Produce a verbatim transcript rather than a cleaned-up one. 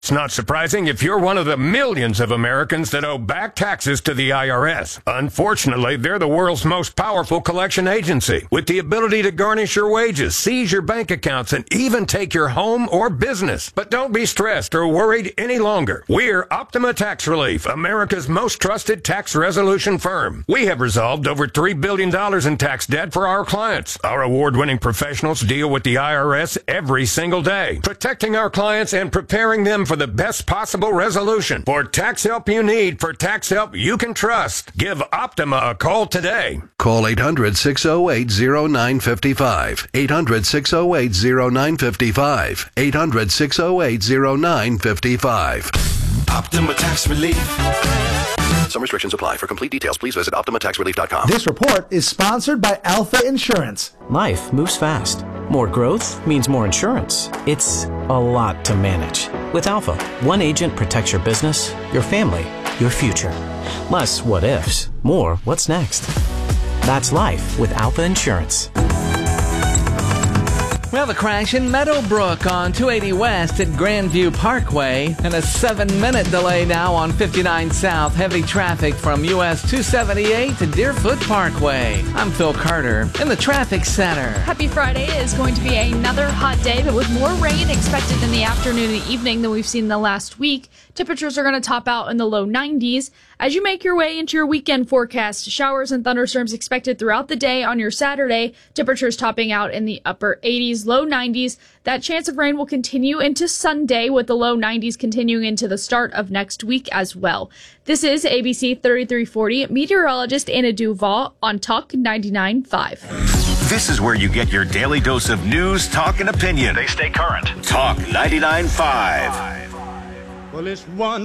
It's not surprising if you're one of the millions of Americans that owe back taxes to the I R S. Unfortunately, they're the world's most powerful collection agency, with the ability to garnish your wages, seize your bank accounts, and even take your home or business. But don't be stressed or worried any longer. We're Optima Tax Relief, America's most trusted tax resolution firm. We have resolved over three billion dollars in tax debt for our clients. Our award-winning professionals deal with the I R S every single day, protecting our clients and preparing them for the best possible resolution. For tax help you need, for tax help you can trust, give Optima a call today. Call eight hundred, six oh eight, oh nine five five. eight hundred, six oh eight, oh nine five five. eight hundred, six oh eight, oh nine five five. Optima Tax Relief. Some restrictions apply. For complete details, please visit optima tax relief dot com. This report is sponsored by Alpha Insurance. Life moves fast. More growth means more insurance. It's a lot to manage. With Alpha, one agent protects your business, your family, your future. Less what ifs, more what's next. That's life with Alpha Insurance. We have a crash in Meadowbrook on two eighty West at Grandview Parkway, and a seven-minute delay now on fifty-nine South. Heavy traffic from U S two seventy-eight to Deerfoot Parkway. I'm Phil Carter in the Traffic Center. Happy Friday. It is going to be another hot day, but with more rain expected in the afternoon and evening than we've seen the last week. Temperatures are going to top out in the low nineties. As you make your way into your weekend forecast, showers and thunderstorms expected throughout the day on your Saturday. Temperatures topping out in the upper eighties, low nineties. That chance of rain will continue into Sunday, with the low nineties continuing into the start of next week as well. This is A B C thirty-three forty meteorologist Anna Duval on Talk ninety-nine point five. This is where you get your daily dose of news, talk, and opinion. They stay current. Talk ninety-nine point five. Well, it's one